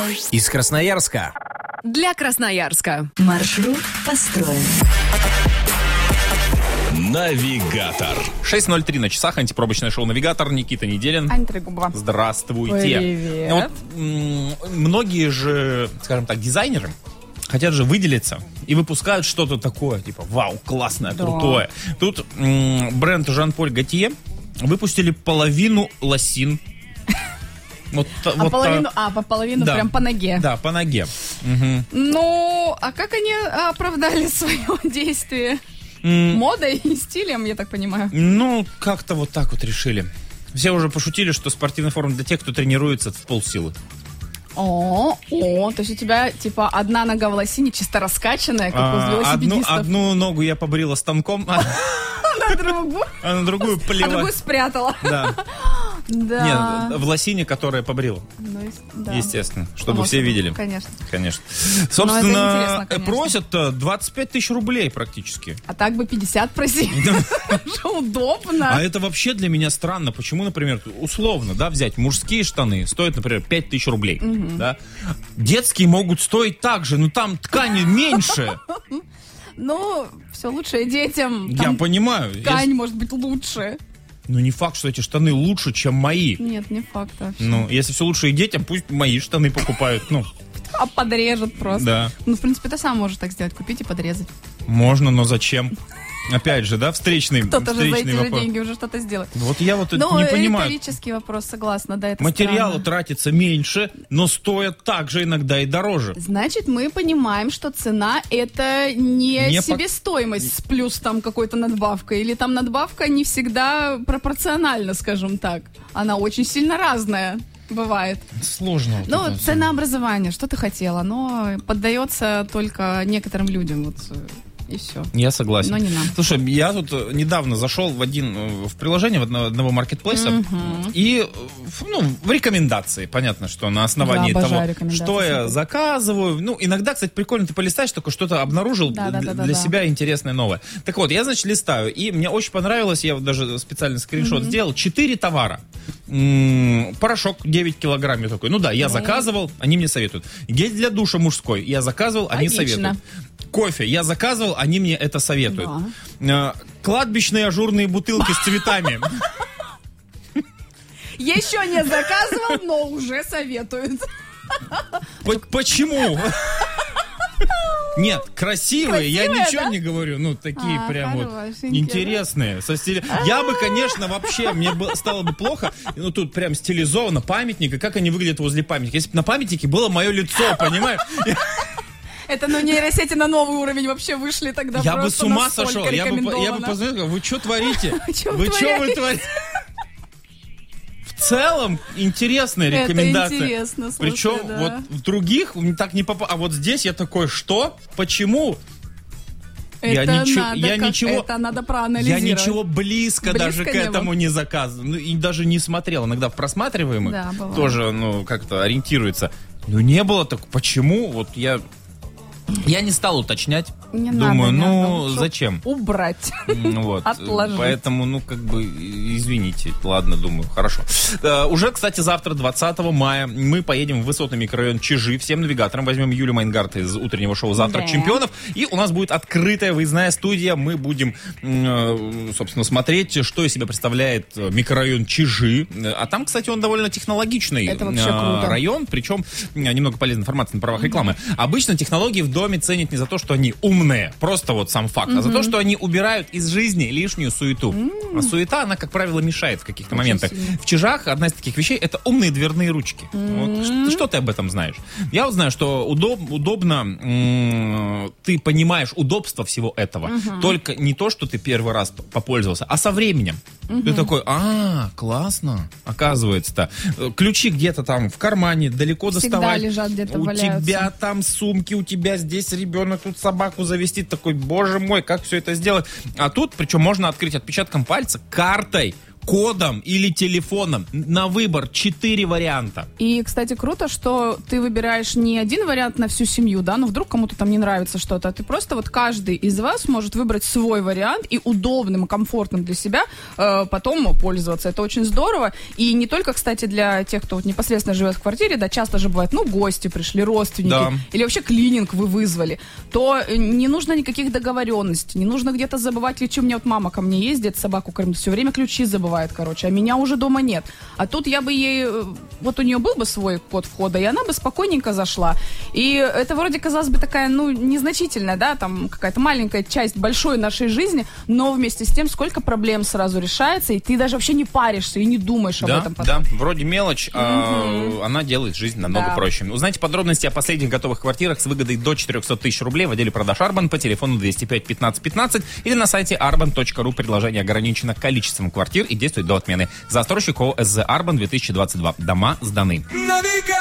Отвечай. Из Красноярска. Для Красноярска. Маршрут построен. Навигатор. 6:03 на часах. Антипробочное шоу «Навигатор». Никита Неделин. Аня Трегубова. Здравствуйте. Привет. Вот, многие же, скажем так, дизайнеры хотят же выделиться и выпускают что-то такое, типа, вау, классное, крутое. Тут бренд Жан-Поль Готье выпустили половину лосин. По половину да, прям по ноге. Да, по ноге. Угу. Ну, а как они оправдали свое действие? Модой и стилем, я так понимаю. Ну, как-то вот так вот решили. Все уже пошутили, что спортивная форма для тех, кто тренируется в полсилы. То есть у тебя, типа, одна нога в лосине чисто раскачанная, как у велосипедистов. Одну ногу я побрила станком, На другую. а на другую А плевать. другую спрятала. Да. Да. Нет, в лосине, которая побрила. Ну, да. Естественно, чтобы Само все собой, видели. Конечно. Конечно. это Собственно, интересно, конечно. просят 25 тысяч рублей практически. А так бы 50 просили. Что удобно. А это вообще для меня странно. Почему, например, условно, да, взять мужские штаны стоят, например, 5 тысяч рублей. Да? Детские могут стоить так же, но там ткани меньше. Ну, все лучшее детям. Я Там понимаю. ткань может быть лучше. Но не факт, что эти штаны лучше, чем мои. Нет, не факт вообще. Ну, если все лучше и детям, пусть мои штаны покупают. Ну, А подрежут просто. да. Ну, в принципе, ты сам можешь так сделать. Купить и подрезать. Можно, но зачем? Опять же, да, встречный Кто-то же за эти же вопрос. деньги уже что-то сделает. Вот я вот это Ну, не понимаю. риторический вопрос, согласна, да, это Материала странно. тратится меньше, но стоят также иногда и дороже. Значит, мы понимаем, что цена это не Не себестоимость с плюс там какой-то надбавкой. Или там надбавка не всегда пропорциональна, скажем так. Она очень сильно разная бывает. Сложно. Вот Ну, это. ценообразование, что ты хотела, оно поддается только некоторым людям. Вот, и все. Я согласен. Но не нам. Слушай, я тут недавно зашел в приложение одного маркетплейса и в рекомендации. Понятно, что на основании Да, обожаю того, рекомендации, что я супер. заказываю. Ну, иногда, кстати, прикольно, ты полистаешь, только что-то обнаружил Да. для себя интересное новое. Так вот, я, значит, листаю, и мне очень понравилось, я вот даже специально скриншот сделал, 4 товара. Порошок 9 килограмм, я такой, ну да, я заказывал, они мне советуют. Гель для душа мужской, я заказывал, они Логично. советуют. Кофе я заказывал, они мне это советуют. Кладбищные ажурные бутылки с цветами. Еще не заказывал, но уже советуют. Почему? Нет, красивые, я Красивые, ничего да? не говорю. Ну, такие прям вот хорошенькие, интересные. Я бы, конечно, вообще, мне стало бы плохо, ну, тут прям стилизовано памятник, и как они выглядят возле памятника. Если бы на памятнике было мое лицо, понимаешь? Это, нейросети на новый уровень вообще вышли тогда. Я бы с ума настолько сошел. Я бы рекомендовано. позвонил, вы что творите? Чё Вы что вы творите? В целом, интересная Это рекомендация. интересно, слушай, Причем да. вот в других так не попало. А вот здесь я такой, что? Почему? Это надо проанализировать. Я ничего близко даже к не этому было. не заказывал. Ну, и даже не смотрел. Иногда в просматриваемых Да, бывает. тоже, как-то ориентируется. Ну, не было так. Почему? Вот я не стал уточнять. Не Думаю, надо, лучше зачем? Убрать. Вот. Отложить. Поэтому, извините. Ладно, думаю, хорошо. Уже, кстати, завтра, 20 мая, мы поедем в высотный микрорайон Чижи. Всем навигаторам возьмем Юлю Майнгарт из утреннего шоу «Завтрак Да. чемпионов». И у нас будет открытая выездная студия. Мы будем, собственно, смотреть, что из себя представляет микрорайон Чижи. А там, кстати, он довольно технологичный Это вообще круто. район. Причем немного полезной информации на правах рекламы. Обычно технологии в доме ценят не за то, что они умные, просто вот сам факт, а за то, что они убирают из жизни лишнюю суету. А суета, она, как правило, мешает в каких-то моментах. сильно. В Чижах одна из таких вещей — это умные дверные ручки. Вот, что ты об этом знаешь? Я вот знаю, что удобно, ты понимаешь удобство всего этого, только не то, что ты первый раз попользовался, а со временем. Ты такой, классно, оказывается-то. Ключи где-то там в кармане, далеко Всегда доставать. лежат где-то, у валяются. тебя там сумки, у тебя здесь ребенок, тут собаку завести. Такой, боже мой, как все это сделать? А тут, причем можно открыть отпечатком пальца, картой, кодом или телефоном. На выбор 4 варианта. И, кстати, круто, что ты выбираешь не один вариант на всю семью, да, но вдруг кому-то там не нравится что-то, а ты просто вот каждый из вас может выбрать свой вариант и удобным, и комфортным для себя потом пользоваться. Это очень здорово. И не только, кстати, для тех, кто вот непосредственно живет в квартире, да, часто же бывает, гости пришли, родственники, да. Или вообще клининг вы вызвали, то не нужно никаких договоренностей, не нужно где-то забывать лечить. У меня вот мама ко мне ездит, собаку кормит, все время ключи забывает, короче, а меня уже дома нет. А тут я бы ей, вот у нее был бы свой код входа, и она бы спокойненько зашла. И это вроде, казалось бы, такая, незначительная, да, там какая-то маленькая часть большой нашей жизни, но вместе с тем сколько проблем сразу решается, и ты даже вообще не паришься и не думаешь об этом потом. Да, вроде мелочь, а она делает жизнь намного проще. Узнайте подробности о последних готовых квартирах с выгодой до 400 тысяч рублей в отделе продаж Арбан по телефону 205 15 15 или на сайте arban.ru. Предложение ограничено количеством квартир и действует до отмены. Застройщик ООО СЗ Арбан 2022. Дома сданы.